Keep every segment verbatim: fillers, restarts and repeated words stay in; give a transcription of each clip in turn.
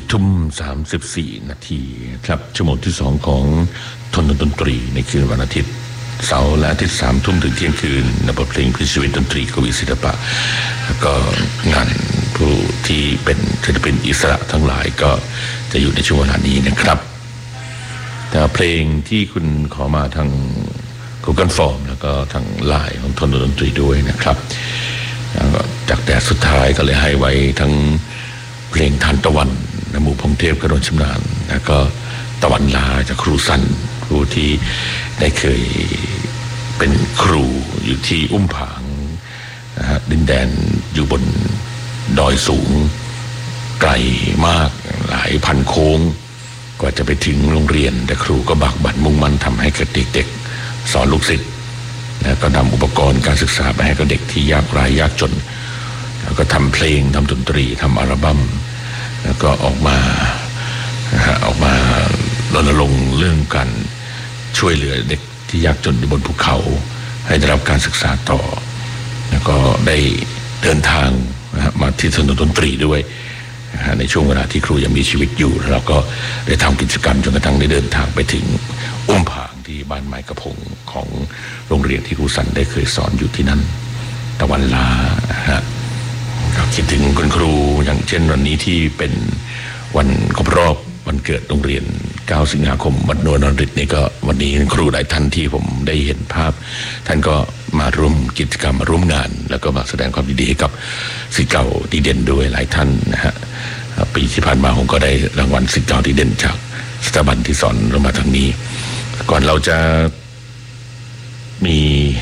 ทุ่มสามสิบสี่นาทีครับชั่วโมงที่สองของทนดนตรีในคืนวันอาทิตย์เสาร์และอาทิตย์สามทุ่มถึงเที่ยงคืนในบทเพลงเพื่อชีวิตดนตรีกวีศิลปะแล้วก็งานผู้ที่เป็นศิลปินอิสระทั้งหลายก็จะอยู่ในช่วงเวลานี้นะครับแต่เพลงที่คุณขอมาทาง Google Form แล้วก็ทางไลน์ของทนดนตรีด้วยนะครับจากแดดสุดท้ายก็เลยให้ไว้ทั้งเพลงทานตะวันนหมู่พงเทพกระโดนชำนาญแล้วก็ตะวันลาจากครูสันครูที่ได้เคยเป็นครูอยู่ที่อุ้มผางนะฮะดินแดนอยู่บนดอยสูงไกลมากหลายพันโค้งกว่าจะไปถึงโรงเรียนแต่ครูก็บักบั่นมุ่งมั่นทำให้กับเด็กๆสอนลูกศิษย์แล้วก็นำอุปกรณ์การศึกษาไปให้กับเด็กที่ยากไร้ยากจนแล้วก็ทำเพลงทำดนตรีทำอัลบั้มแล้วก็ออกมาออกมารณรงค์เรื่องการช่วยเหลือเด็กที่ยากจนอยู่บนภูเขาให้ได้รับการศึกษาต่อแล้วก็ได้เดินทางมาที่ถนนดนตรีด้วยในช่วงเวลาที่ครูยังมีชีวิตอยู่เราก็ได้ทำกิจกรรมจนกระทั่งได้เดินทางไปถึงอุ้มผางที่บ้านไม้กระพงของโรงเรียนที่ครูสันได้เคยสอนอยู่ที่นั่นตะวันลาฮะคิดถึงคุณครูอย่างเช่นวันนี้ที่เป็นวันครบรอบวันเกิดโรงเรียนเก้าสิงหาคมวัดนวลนฤทธิ์นี่ก็วันนี้ครูหลายท่านที่ผมได้เห็นภาพท่านก็มาร่วมกิจกรรมมาร่วมงานแล้วก็มาแสดงความยินดีให้กับศิษย์เก่าดีเด่นด้วยหลายท่านนะฮะปีที่ผ่านมาผมก็ได้รางวัลศิษย์เก่าดีเด่นจากสถาบันที่สอนเรามาทางนี้ก่อนเราจะมี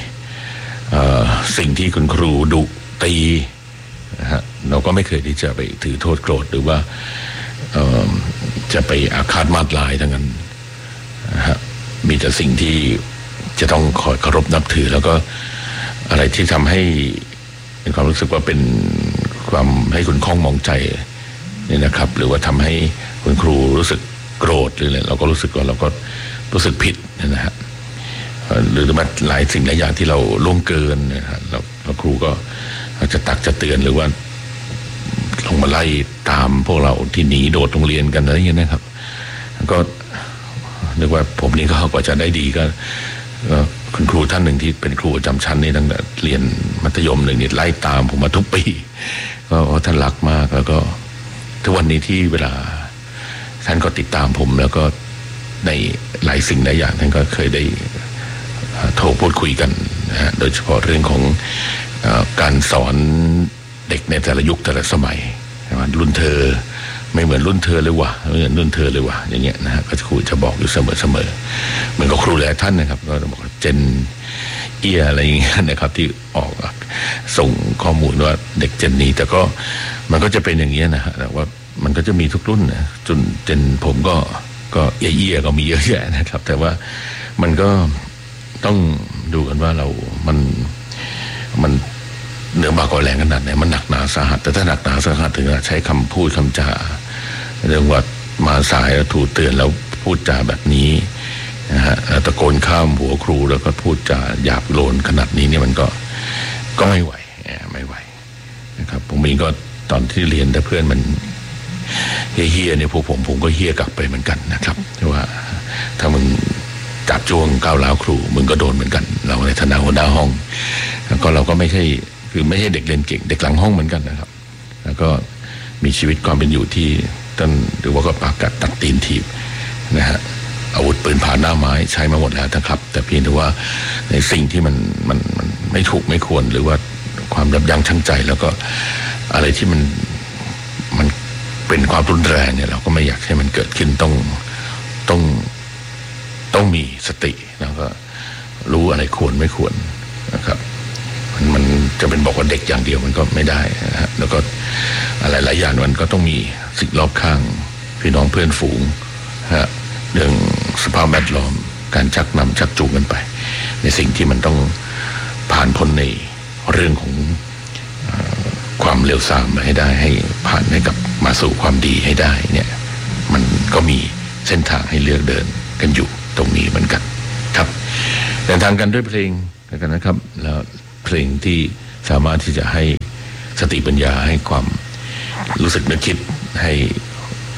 สิ่งที่คุณครูดุตีนะฮะเราก็ไม่เคยที่จะไปถือโทษโกรธหรือว่าจะไปอาฆาตมาตร้ายทั้งนั้นนะฮะมีแต่สิ่งที่จะต้องคอยเคารพนับถือแล้วก็อะไรที่ทำให้เป็นความรู้สึกว่าเป็นความให้คุณข้องมองใจนี่นะครับหรือว่าทำให้คุณครูรู้สึกโกรธหรืออะไรเราก็รู้สึกว่าเราก็รู้สึกผิดนะฮะหรือมันหลายสิ่งหลายอย่างที่เราล่วงเกินนะฮะแล้วครูก็จะตักจะเตือนหรือว่าลงมาไล่ตามพวกเราที่หนีโดดโรงเรียนกันอะไรอย่างนี้นะครับก็นึกว่าผมนี่ก็กว่าจะได้ดีก็คุณครูท่านหนึ่งที่เป็นครูประจำชั้นนี่ตั้งแต่เรียนมัธยมหนึ่งนี่ไล่ตามผมมาทุกปีก็ท่านรักมากแล้วก็ทุกวันนี้ที่เวลาท่านก็ติดตามผมแล้วก็ในหลายสิ่งหลายอย่างท่านก็เคยได้โทรพูดคุยกันนะฮะโดยเฉพาะเรื่องของการสอนเด็กในแต่ละยุคแต่ละสมัยรุ่นเธอไม่เหมือนรุ่นเธอเลยว่ะไม่เหมือนรุ่นเธอเลยว่ะอย่างเงี้ยนะฮะก็ครูจะบอกอยู่เสมอเสมอเหมือนกับครูหลายท่านนะครับก็จะบอกเจนเอียอะไรอย่างเงี้ยนะครับที่ออกส่งข้อมูลว่าเด็กเจนนี้แต่ก็มันก็จะเป็นอย่างเงี้ยนะฮะแต่ว่ามันก็จะมีทุกรุ่นนะจนเจนผมก็ก็เอียก็มีเยอะแยะนะครับแต่ว่ามันก็ต้องดูกันว่าเรามันมันเนื้อบากกว่าแรงขนาดไหนมันหนักหนาสาหัสแต่ถ้าหนักหนาสาหัสถึงใช้คำพูดคำจาเรื่องว่ามาสายแล้วถูกเตือนแล้วพูดจาแบบนี้นะฮะตะโกนข้ามหัวครูแล้วก็พูดจาหยาบโลนขนาดนี้เนี่ยมันก็ก็ไม่ไหวไม่ไหวนะครับผมเองก็ตอนที่เรียนแต่เพื่อนมันเฮี้ยๆเนี่ยพวกผมผมก็เฮี้ยกลับไปเหมือนกันนะครับว่าถ้ามึงจับจ้วงก้าวร้าวครูมึงก็โดนเหมือนกันเราในฐานะหัวหน้าห้องแล้วก็เราก็ไม่ใช่คือไม่ใช่เด็กเรียนเก่งเด็กหลังห้องเหมือนกันนะครับแล้วก็มีชีวิตความเป็นอยู่ที่ต้นหรือว่าก็ปากกัดตัดตีนถีบนะฮะอาวุธปืนผ่านหน้าไม้ใช้มาหมดแล้วนะครับแต่เพียงแต่ว่าในสิ่งที่มันมันมันไม่ถูกไม่ควรหรือว่าความยับยั้งชั่งใจแล้วก็อะไรที่มันมันเป็นความรุนแรงเนี่ยเราก็ไม่อยากให้มันเกิดขึ้นต้องต้องต้องมีสติแล้วก็รู้อะไรควรไม่ควรนะครับมันมันจะเป็นบอกว่าเด็กอย่างเดียวมันก็ไม่ได้นะฮะแล้วก็อะไรหลายอย่างมันก็ต้องมีสิ่งรอบข้างพี่น้องเพื่อนฝูงฮะเรื่องสภาพแวดล้อมการชักนำชักจูงกันไปในสิ่งที่มันต้องผ่านพ้นในเรื่องของความเลวทรามมาให้ได้ให้ผ่านให้กับมาสู่ความดีให้ได้เนี่ยมันก็มีเส้นทางให้เลือกเดินกันอยู่ตรงนี้เหมือนกันครับเดินทางกันด้วยเพลงกันนะครับแล้วเพลงที่สามารถที่จะให้สติปัญญาให้ความรู้สึกนึกคิดให้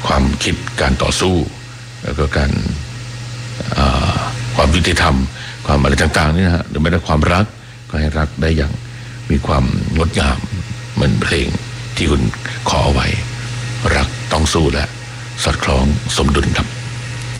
ความคิดการต่อสู้แล้วก็การความยุติธรรมความอะไรต่างๆนี่นะฮะหรือแม้แต่ความรักก็ให้รักได้อย่างมีความงดงามเหมือนเพลงที่คุณขอเอาไว้รักต้องสู้และสอดคล้องสมดุลครับ